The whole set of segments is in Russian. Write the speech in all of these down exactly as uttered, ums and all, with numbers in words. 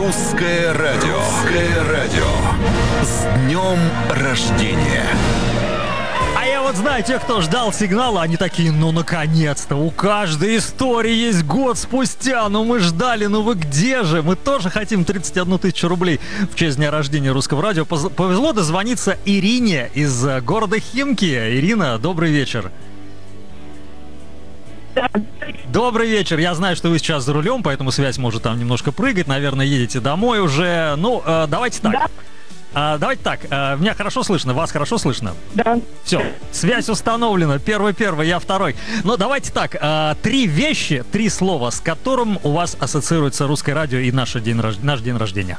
Русское радио. Русское радио. С днем рождения. А я вот знаю, тех, кто ждал сигнала, они такие: ну наконец-то, у каждой истории есть год спустя, ну мы ждали, ну вы где же? Мы тоже хотим тридцать одну тысячу рублей в честь дня рождения Русского радио. Повезло дозвониться Ирине из города Химки. Ирина, добрый вечер. Добрый вечер. Я знаю, что вы сейчас за рулем, поэтому связь может там немножко прыгать. Наверное, едете домой уже. Ну, э, давайте так. Да. А, давайте так, а, меня хорошо слышно, вас хорошо слышно? Да. Все, связь установлена, первый-первый, я второй. Но давайте так, а, три вещи, три слова, с которым у вас ассоциируется Русское радио и наш день, наш день рождения.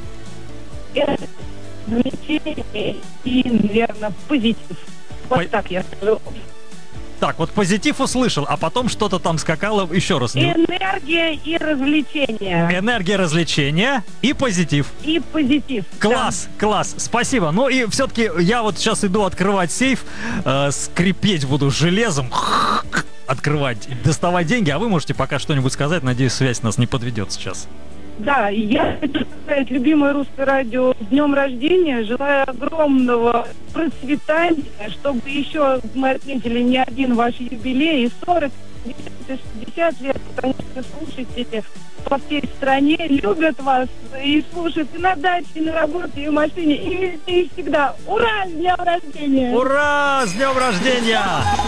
Замечание и, наверное, позитив. Вот По... так я скажу. Так, вот позитив услышал, а потом что-то там скакало еще раз. Энергия и развлечения. Энергия, развлечения и позитив. И позитив. Класс, да. Класс, спасибо. Ну и все-таки я вот сейчас иду открывать сейф, э, скрипеть буду железом, открывать, доставать деньги, а вы можете пока что-нибудь сказать, надеюсь, связь нас не подведет сейчас. Да, я хочу сказать, любимое Русское радио, с днем рождения. Желаю огромного процветания, чтобы еще мы отметили не один ваш юбилей, и сорок, шестьдесят лет, потому что слушатели по всей стране любят вас и слушают и на даче, и на работе, и в машине, и везде, и всегда. Ура, с днем рождения! Ура, с днем рождения!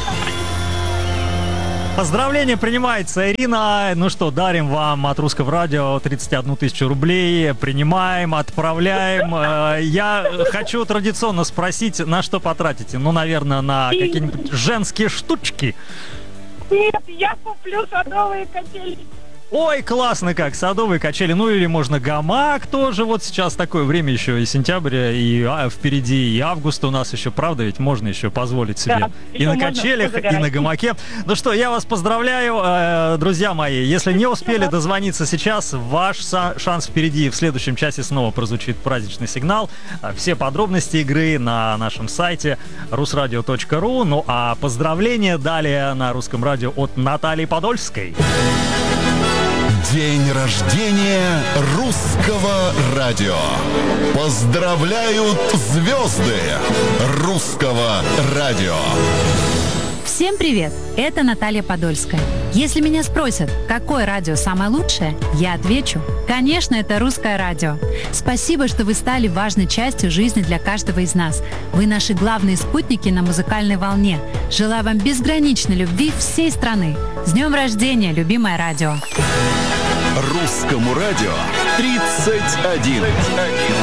Поздравление принимается, Ирина. Ну что, дарим вам от Русского радио тридцать одну тысячу рублей. Принимаем, отправляем. Я хочу традиционно спросить, на что потратите? Ну, наверное, на какие-нибудь женские штучки. Нет, я куплю садовые качели. Ой, классно как, садовые качели. Ну или можно гамак тоже. Вот сейчас такое время еще и сентябрь, и а, впереди, и август у нас еще, правда, ведь можно еще позволить себе. Да, и на качелях, и на гамаке. Ну что, я вас поздравляю, э, друзья мои. Если не успели дозвониться сейчас, ваш шанс впереди. В следующем часе снова прозвучит праздничный сигнал. Все подробности игры на нашем сайте русрадио точка ру. Ну а поздравления далее на Русском радио от Натальи Подольской. День рождения Русского радио. Поздравляют звезды Русского радио. Всем привет! Это Наталья Подольская. Если меня спросят, какое радио самое лучшее, я отвечу: конечно, это Русское радио. Спасибо, что вы стали важной частью жизни для каждого из нас. Вы наши главные спутники на музыкальной волне. Желаю вам безграничной любви всей страны. С днем рождения, любимое радио! Русскому радио тридцать один.